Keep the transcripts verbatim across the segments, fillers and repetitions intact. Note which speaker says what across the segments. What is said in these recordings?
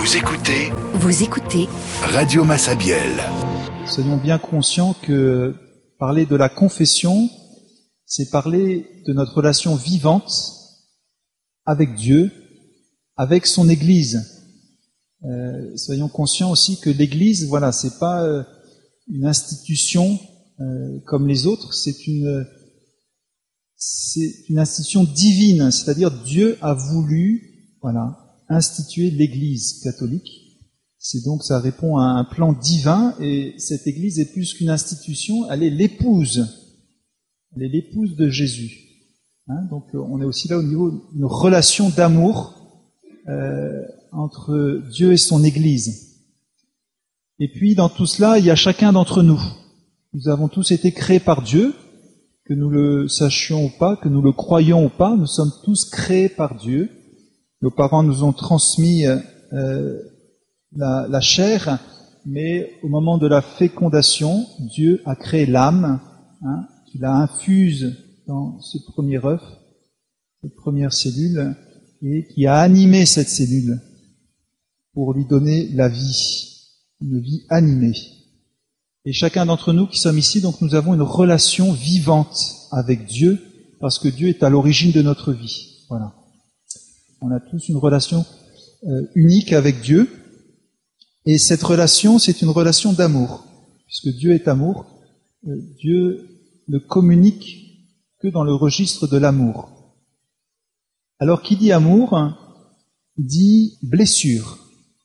Speaker 1: Vous écoutez
Speaker 2: Vous écoutez
Speaker 1: Radio Massabielle.
Speaker 3: Soyons bien conscients que parler de la confession, c'est parler de notre relation vivante avec Dieu, avec son Église. Euh, soyons conscients aussi que l'Église, voilà, c'est pas euh, une institution euh, comme les autres, c'est une c'est une institution divine, c'est-à-dire Dieu a voulu, voilà, instituer l'Église catholique. C'est donc, ça répond à un plan divin, et cette Église est plus qu'une institution, elle est l'épouse. Elle est l'épouse de Jésus. Hein, donc, on est aussi là au niveau d'une relation d'amour euh, entre Dieu et son Église. Et puis, dans tout cela, il y a chacun d'entre nous. Nous avons tous été créés par Dieu, que nous le sachions ou pas, que nous le croyions ou pas, nous sommes tous créés par Dieu. Nos parents nous ont transmis euh, la, la chair, mais au moment de la fécondation, Dieu a créé l'âme, hein, qui la infuse dans ce premier œuf, cette première cellule, et qui a animé cette cellule pour lui donner la vie, une vie animée. Et chacun d'entre nous qui sommes ici, donc nous avons une relation vivante avec Dieu, parce que Dieu est à l'origine de notre vie. Voilà. On a tous une relation euh, unique avec Dieu, et cette relation, c'est une relation d'amour. Puisque Dieu est amour, euh, Dieu ne communique que dans le registre de l'amour. Alors, qui dit amour, dit blessure.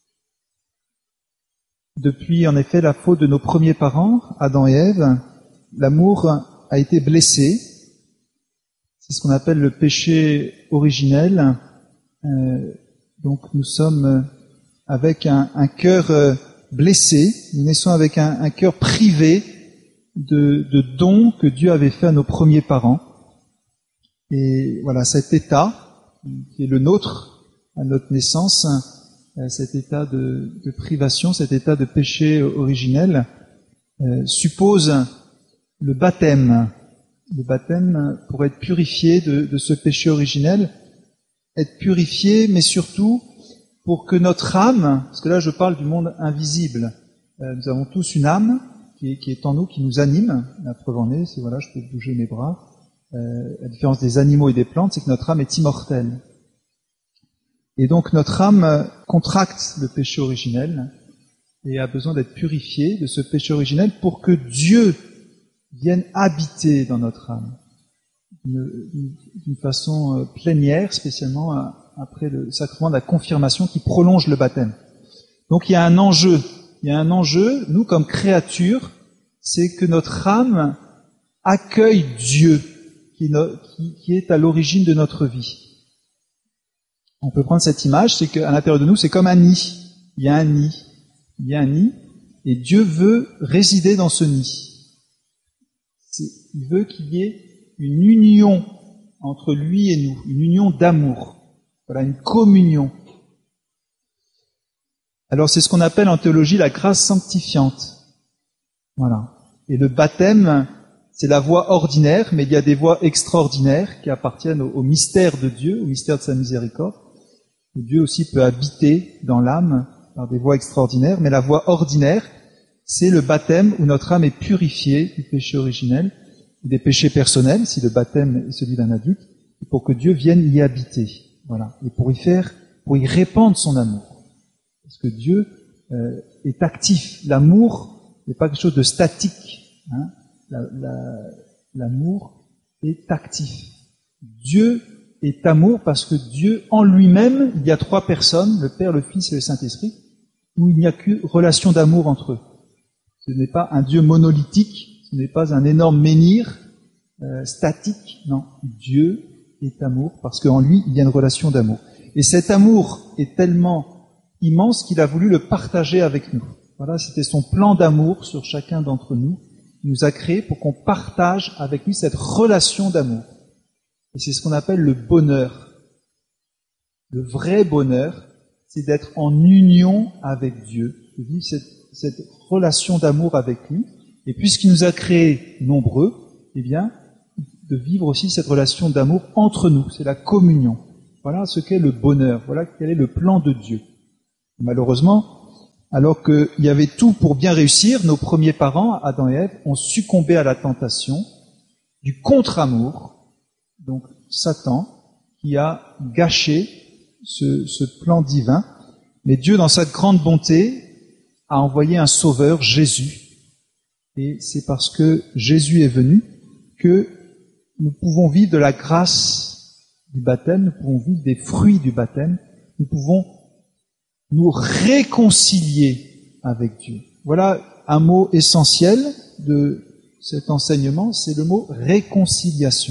Speaker 3: Depuis, en effet, la faute de nos premiers parents, Adam et Ève, l'amour a été blessé. C'est ce qu'on appelle le péché originel. Euh, donc nous sommes avec un, un cœur euh, blessé, nous naissons avec un, un cœur privé de, de dons que Dieu avait fait à nos premiers parents. Et voilà, cet état qui est le nôtre à notre naissance, euh, cet état de, de privation, cet état de péché originel, euh, suppose le baptême. Le baptême pour être purifié de, de ce péché originel, être purifié, mais surtout pour que notre âme, parce que là je parle du monde invisible, euh, nous avons tous une âme qui est, qui est en nous, qui nous anime. La preuve en est, c'est voilà, je peux bouger mes bras. Euh, la différence des animaux et des plantes, c'est que notre âme est immortelle. Et donc notre âme contracte le péché originel et a besoin d'être purifiée de ce péché originel pour que Dieu vienne habiter dans notre âme. D'une façon plénière, spécialement après le sacrement de la confirmation qui prolonge le baptême. Donc il y a un enjeu. Il y a un enjeu, nous comme créatures, c'est que notre âme accueille Dieu qui, qui, qui est à l'origine de notre vie. On peut prendre cette image, c'est qu'à l'intérieur de nous, c'est comme un nid. Il y a un nid. Il y a un nid, et Dieu veut résider dans ce nid. C'est, il veut qu'il y ait une union entre lui et nous, une union d'amour. Voilà, une communion. Alors c'est ce qu'on appelle en théologie la grâce sanctifiante. Voilà. Et le baptême, c'est la voie ordinaire, mais il y a des voies extraordinaires qui appartiennent au, au mystère de Dieu, au mystère de sa miséricorde. Et Dieu aussi peut habiter dans l'âme par des voies extraordinaires, mais la voie ordinaire, c'est le baptême où notre âme est purifiée du péché originel, des péchés personnels, si le baptême est celui d'un adulte, pour que Dieu vienne y habiter. Voilà. Et pour y faire, pour y répandre son amour. Parce que Dieu euh, est actif. L'amour n'est pas quelque chose de statique. Hein. La, la, l'amour est actif. Dieu est amour parce que Dieu, en lui-même, il y a trois personnes, le Père, le Fils et le Saint-Esprit, où il n'y a qu'une relation d'amour entre eux. Ce n'est pas un Dieu monolithique, ce n'est pas un énorme menhir euh, statique, non. Dieu est amour parce qu'en lui, il y a une relation d'amour. Et cet amour est tellement immense qu'il a voulu le partager avec nous. Voilà, c'était son plan d'amour sur chacun d'entre nous. Il nous a créés pour qu'on partage avec lui cette relation d'amour. Et c'est ce qu'on appelle le bonheur. Le vrai bonheur, c'est d'être en union avec Dieu, de vivre cette, cette relation d'amour avec lui. Et puisqu'il nous a créés nombreux, eh bien, de vivre aussi cette relation d'amour entre nous. C'est la communion. Voilà ce qu'est le bonheur. Voilà quel est le plan de Dieu. Malheureusement, alors qu'il y avait tout pour bien réussir, nos premiers parents, Adam et Ève, ont succombé à la tentation du contre-amour, donc Satan, qui a gâché ce, ce plan divin. Mais Dieu, dans sa grande bonté, a envoyé un sauveur, Jésus. Et c'est parce que Jésus est venu que nous pouvons vivre de la grâce du baptême, nous pouvons vivre des fruits du baptême, nous pouvons nous réconcilier avec Dieu. Voilà un mot essentiel de cet enseignement, c'est le mot réconciliation.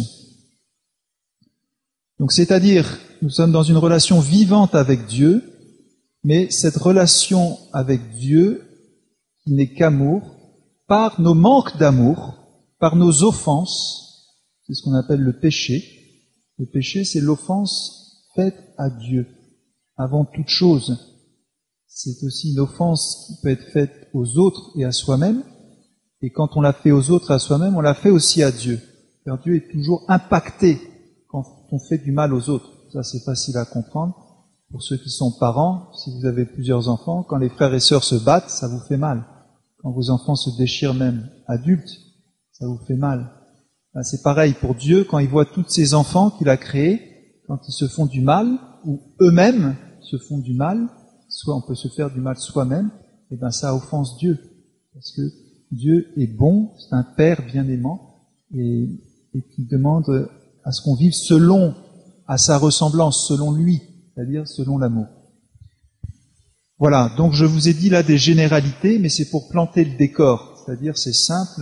Speaker 3: Donc, c'est-à-dire, nous sommes dans une relation vivante avec Dieu, mais cette relation avec Dieu, qui n'est qu'amour, par nos manques d'amour, par nos offenses, c'est ce qu'on appelle le péché. Le péché, c'est l'offense faite à Dieu, avant toute chose. C'est aussi une offense qui peut être faite aux autres et à soi-même, et quand on la fait aux autres et à soi-même, on la fait aussi à Dieu. Car Dieu est toujours impacté quand on fait du mal aux autres. Ça, c'est facile à comprendre. Pour ceux qui sont parents, si vous avez plusieurs enfants, quand les frères et sœurs se battent, ça vous fait mal. Quand vos enfants se déchirent même adultes, ça vous fait mal. Ben, c'est pareil pour Dieu, quand il voit tous ces enfants qu'il a créés, quand ils se font du mal, ou eux-mêmes se font du mal, soit on peut se faire du mal soi-même, et ben ça offense Dieu. Parce que Dieu est bon, c'est un Père bien aimant, et, et qui demande à ce qu'on vive selon, à sa ressemblance, selon lui, c'est-à-dire selon l'amour. Voilà, donc je vous ai dit là des généralités, mais c'est pour planter le décor, c'est-à-dire c'est simple.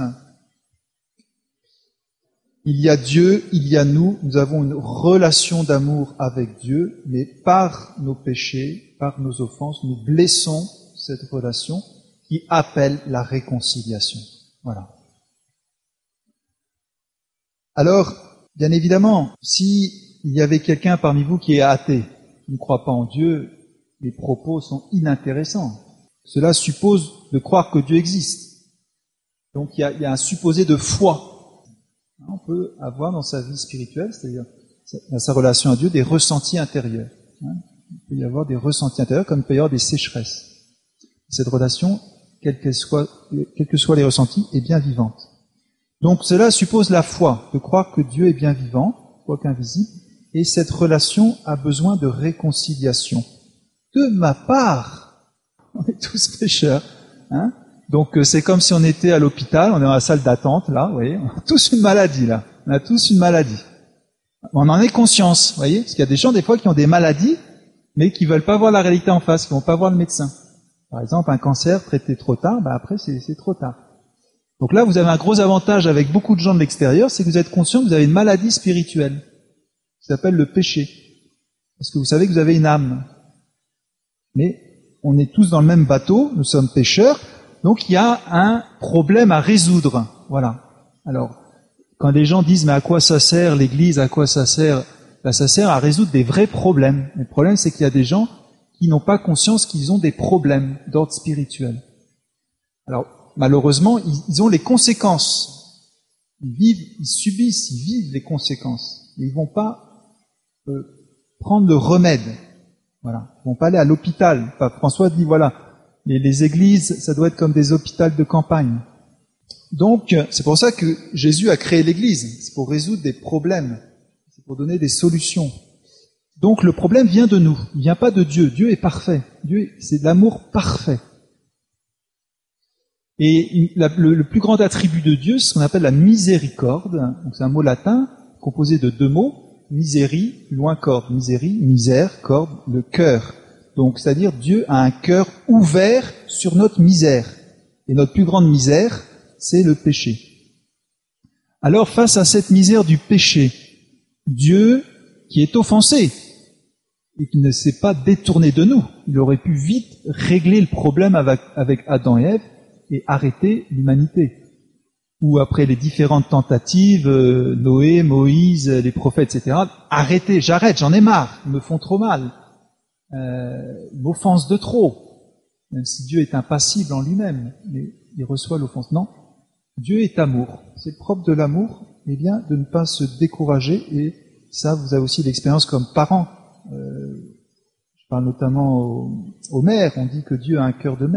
Speaker 3: Il y a Dieu, il y a nous, nous avons une relation d'amour avec Dieu, mais par nos péchés, par nos offenses, nous blessons cette relation qui appelle la réconciliation. Voilà. Alors, bien évidemment, si il y avait quelqu'un parmi vous qui est athée, qui ne croit pas en Dieu, les propos sont inintéressants. Cela suppose de croire que Dieu existe. Donc il y a, il y a un supposé de foi. On peut avoir dans sa vie spirituelle, c'est-à-dire dans sa relation à Dieu, des ressentis intérieurs. Il peut y avoir des ressentis intérieurs comme il peut y avoir des sécheresses. Cette relation, quels que soient, quels que soient les ressentis, est bien vivante. Donc cela suppose la foi, de croire que Dieu est bien vivant, quoique invisible, et cette relation a besoin de réconciliation. De ma part, on est tous pécheurs, hein. Donc c'est comme si on était à l'hôpital, on est dans la salle d'attente, là, vous voyez, on a tous une maladie, là. On a tous une maladie. On en est conscience, vous voyez, parce qu'il y a des gens, des fois, qui ont des maladies, mais qui veulent pas voir la réalité en face, qui vont pas voir le médecin. Par exemple, un cancer traité trop tard, bah après, c'est, c'est trop tard. Donc là, vous avez un gros avantage avec beaucoup de gens de l'extérieur, c'est que vous êtes conscient que vous avez une maladie spirituelle, qui s'appelle le péché. Parce que vous savez que vous avez une âme. Mais on est tous dans le même bateau, nous sommes pécheurs, donc il y a un problème à résoudre. Voilà. Alors, quand les gens disent « mais à quoi ça sert l'Église, à quoi ça sert ?» Ben, ça sert à résoudre des vrais problèmes. Le problème, c'est qu'il y a des gens qui n'ont pas conscience qu'ils ont des problèmes d'ordre spirituel. Alors, malheureusement, ils ont les conséquences. Ils vivent, ils subissent, ils vivent les conséquences. Mais ils vont pas euh, prendre le remède. Voilà. Ils vont pas aller à l'hôpital. Enfin, François dit, voilà, les, les églises, ça doit être comme des hôpitaux de campagne. Donc, c'est pour ça que Jésus a créé l'église. C'est pour résoudre des problèmes. C'est pour donner des solutions. Donc, le problème vient de nous. Il vient pas de Dieu. Dieu est parfait. Dieu, c'est de l'amour parfait. Et la, le, le plus grand attribut de Dieu, c'est ce qu'on appelle la miséricorde. Donc, c'est un mot latin composé de deux mots. Misérie, plus loin corde. Misérie, misère, corde, le cœur. Donc, c'est-à-dire Dieu a un cœur ouvert sur notre misère. Et notre plus grande misère, c'est le péché. Alors, face à cette misère du péché, Dieu, qui est offensé, et qui ne s'est pas détourné de nous, il aurait pu vite régler le problème avec, avec Adam et Ève et arrêter l'humanité. Ou après les différentes tentatives, euh, Noé, Moïse, les prophètes, et cetera, arrêtez, j'arrête, j'en ai marre, ils me font trop mal, euh, ils m'offensent de trop, même si Dieu est impassible en lui-même, mais il reçoit l'offense. Non, Dieu est amour, c'est le propre de l'amour, eh bien, de ne pas se décourager, et ça, vous avez aussi l'expérience comme parent. Euh, je parle notamment aux, aux mères. On dit que Dieu a un cœur de mère.